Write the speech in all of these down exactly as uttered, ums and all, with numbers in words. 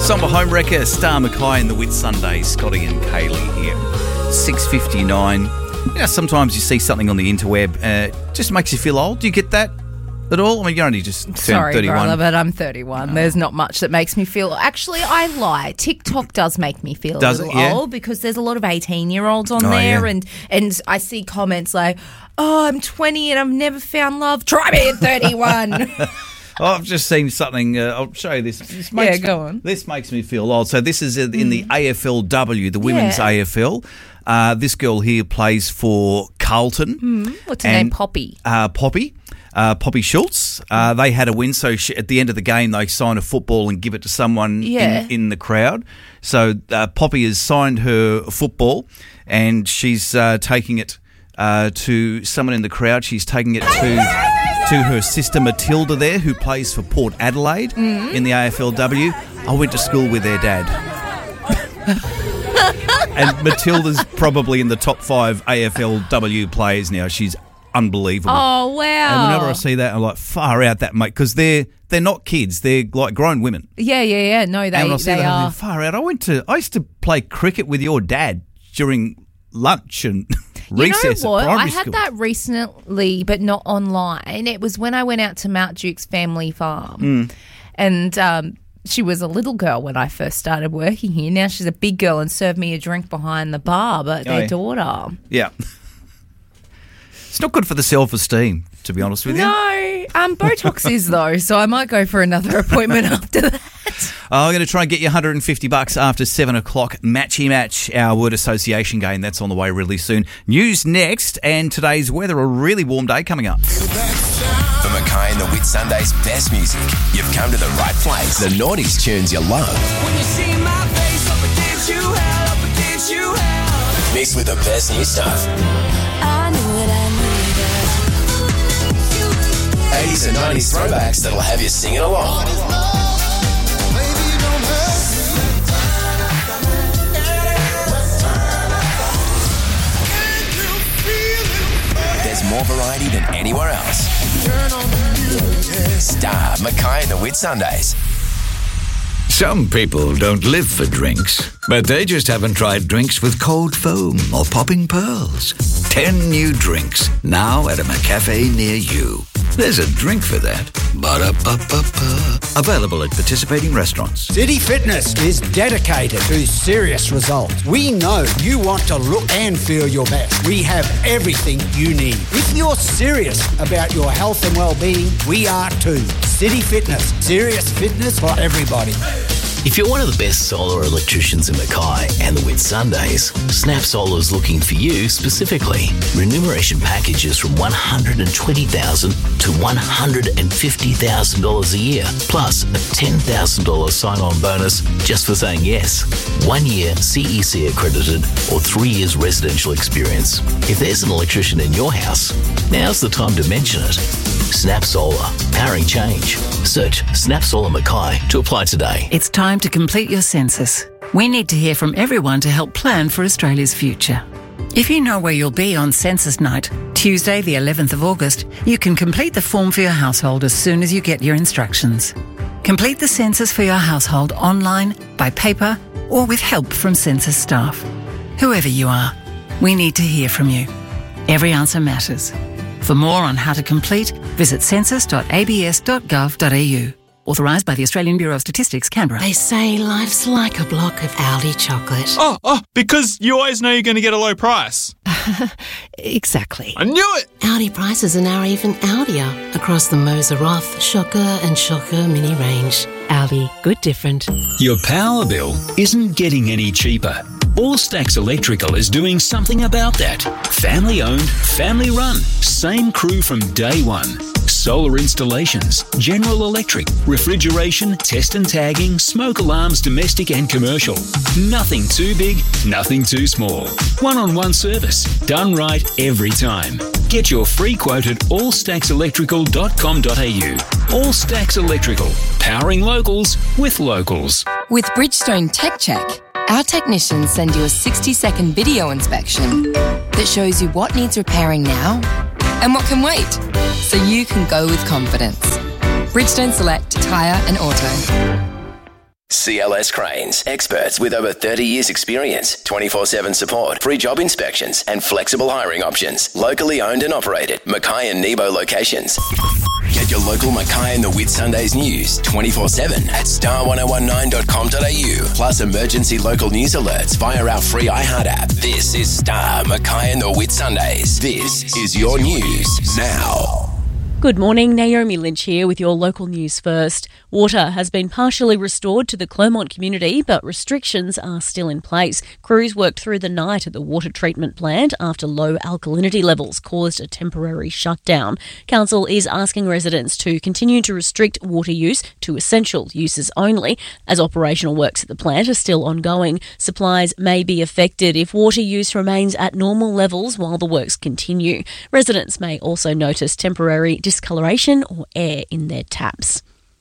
Samba Homewrecker, Star Mackay and the Whitsundays, Scotty and Kaylee here. six fifty-nine. You know, sometimes you see something on the interweb, uh, just makes you feel old. Do you get that at all? I mean, you're only just turned Sorry, thirty-one. brother, but I'm thirty-one. Oh. There's not much that makes me feel... Actually, I lie. TikTok does make me feel does a little it? Yeah. old because there's a lot of eighteen-year-olds on oh, there yeah. and, and I see comments like, oh, I'm twenty and I've never found love. Try me at thirty-one. Oh, I've just seen something. Uh, I'll show you this. this makes, yeah, go on. This makes me feel old. So this is in mm. the A F L W, the women's yeah. A F L. Uh, this girl here plays for Carlton. Mm. What's her and, name? Poppy. Uh, Poppy. Uh, Poppy Schultz. Uh, they had a win, so she, at the end of the game, they sign a football and give it to someone yeah. in, in the crowd. So uh, Poppy has signed her football, and she's uh, taking it uh, to someone in the crowd. She's taking it to... to her sister Matilda there, who plays for Port Adelaide mm. in the A F L W. I went to school with their dad. And Matilda's probably in the top five A F L W players now. She's unbelievable. Oh, wow. And whenever I see that, I'm like, far out that, mate, because they're, they're not kids. They're like grown women. Yeah, yeah, yeah. No, they, and when I see they that, are. I'm like, far out. I went to, I used to play cricket with your dad during lunch and... recess you know what? I had school. that recently, but not online. It was when I went out to Mount Duke's family farm. Mm. And um, she was a little girl when I first started working here. Now she's a big girl and served me a drink behind the bar, but oh, their yeah. daughter. Yeah. It's not good for the self-esteem, to be honest with you. No. Um, Botox is, though, so I might go for another appointment after that. Oh, I'm going to try and get you one hundred fifty bucks after seven o'clock. Matchy Match, our word association game. That's on the way really soon. News next, and today's weather, a really warm day coming up. For Mackay and the Whitsundays' best music, you've come to the right place. The noughties tunes you love. When you see my face up against you, hell, up against you, hell. Mixed with the best new stuff. I knew what I needed. eighties and nineties throwbacks that'll have you singing along. There's more variety than anywhere else. Star Mackay and the Whitsundays. Some people don't live for drinks, but they just haven't tried drinks with cold foam or popping pearls. Ten new drinks, now at a McCafe near you. There's a drink for that. Ba-da-ba-ba-ba. Available at participating restaurants. City Fitness is dedicated to serious results. We know you want to look and feel your best. We have everything you need. If you're serious about your health and well-being, we are too. City Fitness. Serious fitness for everybody. If you're one of the best solar electricians in Mackay and the Whitsundays, Snap Solar's looking for you specifically. Remuneration packages from one hundred twenty thousand dollars to one hundred fifty thousand dollars a year, plus a ten thousand dollars sign-on bonus just for saying yes. One year C E C accredited or three years residential experience. If there's an electrician in your house, now's the time to mention it. Snap Solar, powering change. Search Snap Solar Mackay to apply today. It's time to complete your census. We need to hear from everyone to help plan for Australia's future. If you know where you'll be on census night, Tuesday the eleventh of August, you can complete the form for your household as soon as you get your instructions. Complete the census for your household online, by paper, or with help from census staff. Whoever you are, we need to hear from you. Every answer matters. For more on how to complete, visit census dot a b s dot gov dot a u. Authorised by the Australian Bureau of Statistics, Canberra. They say life's like a block of Aldi chocolate. Oh, oh, because you always know you're going to get a low price. Exactly. I knew it! Aldi prices are now even Aldier across the Moser Roth, Shocker and Shocker mini range. Aldi, good different. Your power bill isn't getting any cheaper. All Stacks Electrical is doing something about that. Family owned, family run, same crew from day one. Solar installations, general electric, refrigeration, test and tagging, smoke alarms, domestic and commercial. Nothing too big, nothing too small. One-on-one service, done right every time. Get your free quote at all stacks electrical dot com dot a u. All Stacks Electrical, powering locals with locals. With Bridgestone Tech Check, our technicians send you a sixty-second video inspection that shows you what needs repairing now and what can wait, so you can go with confidence. Bridgestone Select Tyre and Auto. C L S Cranes, experts with over thirty years experience, twenty-four seven support, free job inspections and flexible hiring options. Locally owned and operated. Mackay and Nebo locations. Get your local Mackay and the Whitsundays news twenty-four seven at star ten nineteen dot com dot a u. Plus emergency local news alerts via our free iHeart app. This is Star Mackay and the Whitsundays. This is your news now. Good morning, Naomi Lynch here with your local news first. Water has been partially restored to the Clermont community, but restrictions are still in place. Crews worked through the night at the water treatment plant after low alkalinity levels caused a temporary shutdown. Council is asking residents to continue to restrict water use to essential uses only, as operational works at the plant are still ongoing. Supplies may be affected if water use remains at normal levels while the works continue. Residents may also notice temporary discoloration or air in their taps.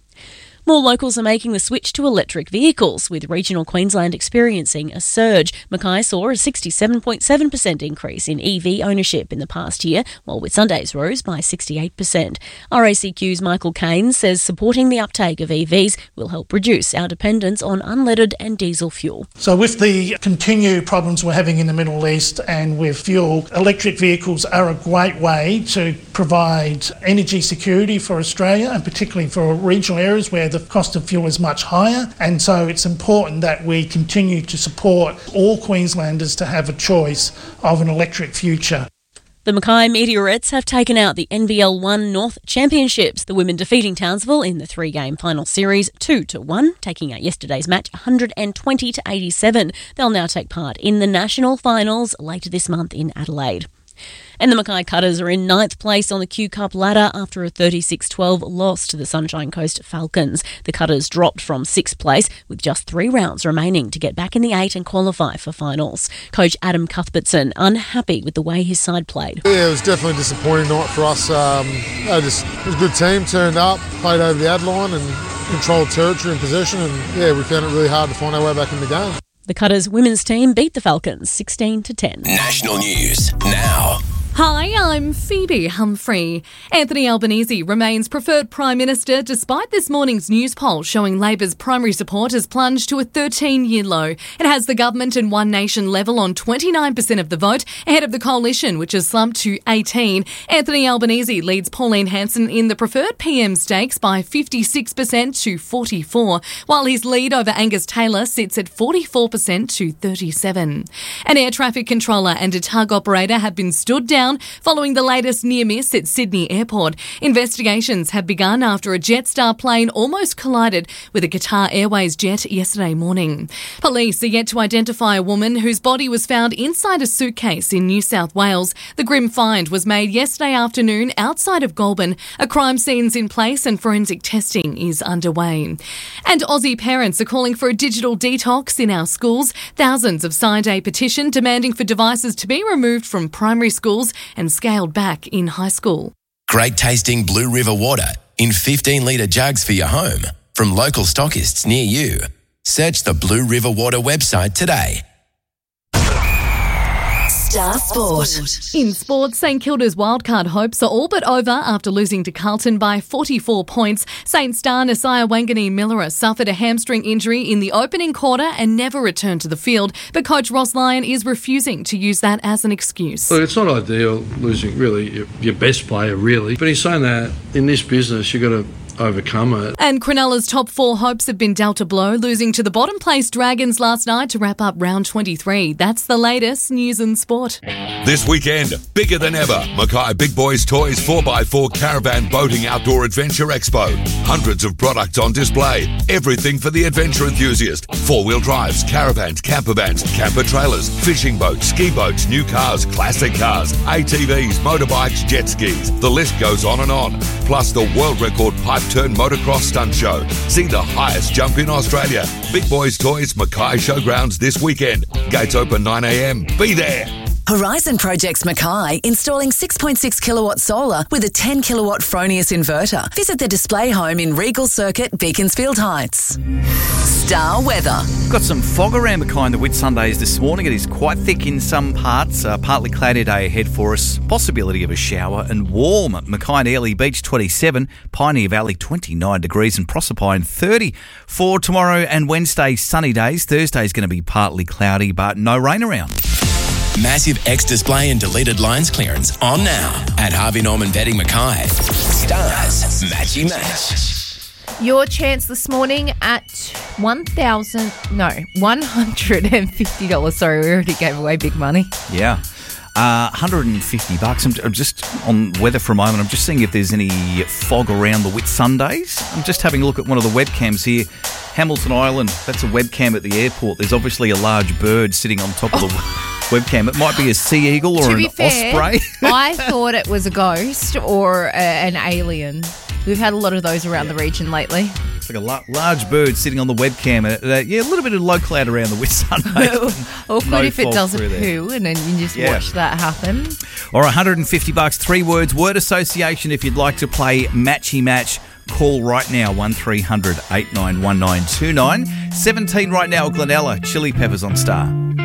More locals are making the switch to electric vehicles, with regional Queensland experiencing a surge. Mackay saw a sixty-seven point seven percent increase in E V ownership in the past year, while Whitsundays rose by sixty-eight percent. R A C Q's Michael Kane says supporting the uptake of E Vs will help reduce our dependence on unleaded and diesel fuel. So with the continued problems we're having in the Middle East and with fuel, electric vehicles are a great way to provide energy security for Australia, and particularly for regional areas where the cost of fuel is much higher. And so it's important that we continue to support all Queenslanders to have a choice of an electric future. The Mackay Meteorites have taken out the N V L one North Championships, the women defeating Townsville in the three-game final series two to one, taking out yesterday's match one hundred twenty to eighty-seven. They'll now take part in the national finals later this month in Adelaide. And the Mackay Cutters are in ninth place on the Q Cup ladder after a thirty-six twelve loss to the Sunshine Coast Falcons. The Cutters dropped from sixth place with just three rounds remaining to get back in the eight and qualify for finals. Coach Adam Cuthbertson unhappy with the way his side played. Yeah, it was definitely a disappointing night for us. Um, yeah, just, it was a good team, turned up, played over the ad line and controlled territory and possession, and yeah, we found it really hard to find our way back in the game. The Cutters women's team beat the Falcons sixteen to ten. National news now. Hi, I'm Phoebe Humphrey. Anthony Albanese remains preferred Prime Minister despite this morning's news poll showing Labor's primary support has plunged to a thirteen-year low. It has the government and One Nation level on twenty-nine percent of the vote, ahead of the coalition, which has slumped to eighteen. Anthony Albanese leads Pauline Hanson in the preferred P M stakes by fifty-six percent to forty-four, while his lead over Angus Taylor sits at forty-four percent to thirty-seven. An air traffic controller and a tug operator have been stood down following the latest near miss at Sydney Airport. Investigations have begun after a Jetstar plane almost collided with a Qatar Airways jet yesterday morning. Police are yet to identify a woman whose body was found inside a suitcase in New South Wales. The grim find was made yesterday afternoon outside of Goulburn. A crime scene's in place and forensic testing is underway. And Aussie parents are calling for a digital detox in our schools. Thousands have signed a petition demanding for devices to be removed from primary schools and scaled back in high school. Great tasting Blue River water in fifteen litre jugs for your home from local stockists near you. Search the Blue River Water website today. Star Sport. In sports, St Kilda's wildcard hopes are all but over after losing to Carlton by forty-four points. Saint star Nasiah Wanganeen-Millerer suffered a hamstring injury in the opening quarter and never returned to the field, but coach Ross Lyon is refusing to use that as an excuse. Look, it's not ideal losing really your, your best player, really, but he's saying that in this business you've got to overcome it. And Cronulla's top four hopes have been dealt a blow, losing to the bottom place Dragons last night to wrap up round twenty-three. That's the latest news and sport. This weekend, bigger than ever, Mackay Big Boys Toys four by four Caravan Boating Outdoor Adventure Expo. Hundreds of products on display. Everything for the adventure enthusiast. Four-wheel drives, caravans, camper vans, camper trailers, fishing boats, ski boats, new cars, classic cars, A T Vs, motorbikes, jet skis. The list goes on and on. Plus the world record pipe turn motocross stunt show. See the highest jump in Australia. Big Boys Toys Mackay Showgrounds this weekend. Gates open nine a m. Be there. Horizon Projects Mackay, installing six point six kilowatt solar with a ten kilowatt Fronius inverter. Visit the display home in Regal Circuit, Beaconsfield Heights. Star weather. Got some fog around Mackay in the Whitsundays this morning. It is quite thick in some parts. Uh, partly cloudy day ahead for us. Possibility of a shower and warm. Mackay and Airlie Beach twenty-seven, Pioneer Valley twenty-nine degrees and Proserpine thirty. For tomorrow and Wednesday, sunny days. Thursday is going to be partly cloudy but no rain around. Massive X display and deleted lines clearance on now at Harvey Norman Vetting Mackay. Stars Matchy Match. Your chance this morning at one thousand no, one hundred fifty dollars. Sorry, we already gave away big money. Yeah. Uh, one hundred fifty bucks. I'm, I'm just on weather for a moment. I'm just seeing if there's any fog around the Whitsundays. I'm just having a look at one of the webcams here. Hamilton Island, that's a webcam at the airport. There's obviously a large bird sitting on top of the webcam. It might be a sea eagle or To an be fair, osprey. I thought it was a ghost or a, an alien. We've had a lot of those around the region lately. It's like a la- large bird sitting on the webcam. And, uh, yeah, a little bit of low cloud around the Whitsundays. Or good No if it fog does a through there. poo and then you just Yeah. watch that happen. Or one hundred fifty bucks, three words, word association. If you'd like to play Matchy Match, call right now, one three hundred eight nine one nine two nine. seventeen right now, Glenella, Chili Peppers on Star.